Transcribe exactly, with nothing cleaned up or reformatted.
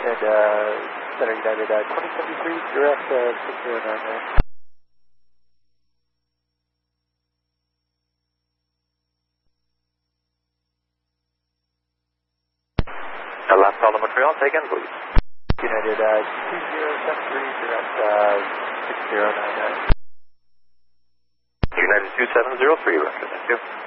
And uh, Center United uh, twenty seventy-three, direct uh, six zero nine nine. The last call to Montreal, take in please. United uh, two zero seven three, direct uh, six zero nine nine. United two seven zero three, Roger, thank you.